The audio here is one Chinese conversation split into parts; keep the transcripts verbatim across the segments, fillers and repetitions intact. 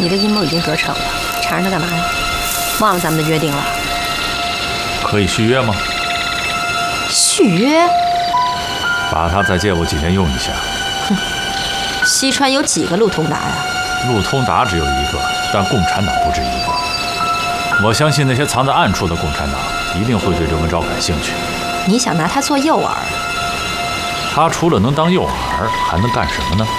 你的阴谋已经得逞了，缠着他干嘛呀？忘了咱们的约定了？ 可以续约吗？ 续约？ 把它再借我几天用一下。 哼，西川有几个路通达呀？ 路通达只有一个，但共产党不止一个。我相信那些藏在暗处的共产党一定会对刘文昭感兴趣。 你想拿他做诱饵？ 他除了能当诱饵，还能干什么呢？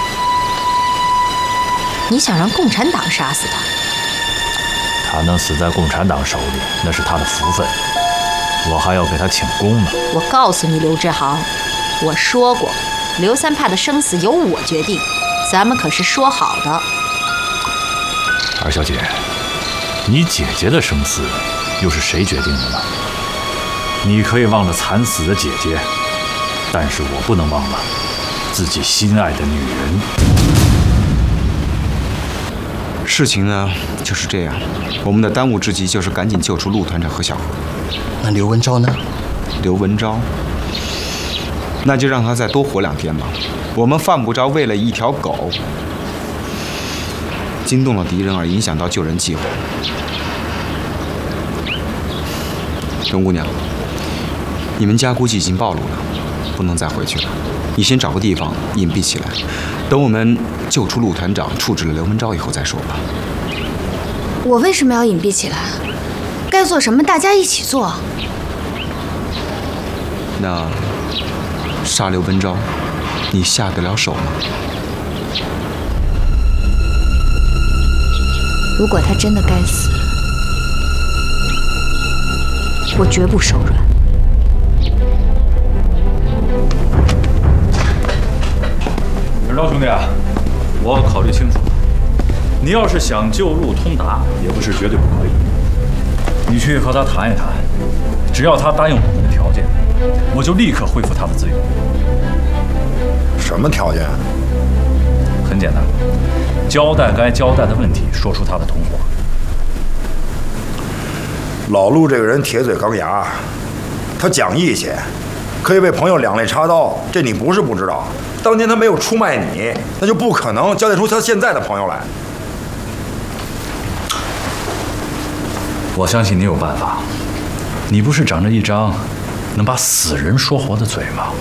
你想让共产党杀死他？ 他能死在共产党手里，那是他的福分。我还要给他请功呢。 我告诉你，刘志豪，我说过，刘三怕的生死由我决定，咱们可是说好的。 二小姐，你姐姐的生死又是谁决定的呢？你可以忘了惨死的姐姐，但是我不能忘了自己心爱的女人。 事情呢就是这样，我们的当务之急就是赶紧救出陆团长和小何。 那刘文昭呢？ 刘文昭，那就让他再多活两天吧。我们犯不着为了一条狗惊动了敌人而影响到救人计划。龙姑娘，你们家估计已经暴露了，不能再回去了。你先找个地方隐蔽起来，等我们救出陆团长、处置了刘文昭以后再说吧。 我为什么要隐蔽起来？该做什么，大家一起做。 那杀刘文昭，你下得了手吗？ 如果他真的该死，我绝不手软。 文昭兄弟啊，我考虑清楚了，你要是想救陆通达，也不是绝对不可以。你去和他谈一谈，只要他答应我们的条件，我就立刻恢复他的自由。 什么条件？ 很简单，交代该交代的问题，说出他的同伙。 老陆这个人铁嘴钢牙，他讲义气，可以为朋友两肋插刀，这你不是不知道。当年他没有出卖你，那就不可能交代出他现在的朋友来。 我相信你有办法，你不是长着一张能把死人说活的嘴吗？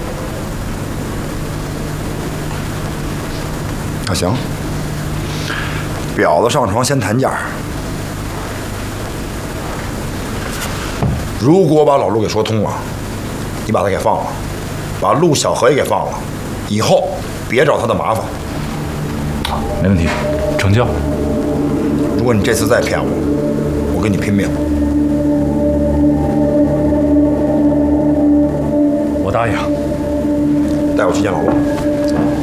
那行，婊子上床先谈价。如果把老陆给说通了，你把他给放了，把陆小何也给放了，以后别找他的麻烦。 好，没问题，成交。 如果你这次再骗我，我跟你拼命。 我答应。 带我去见老陆。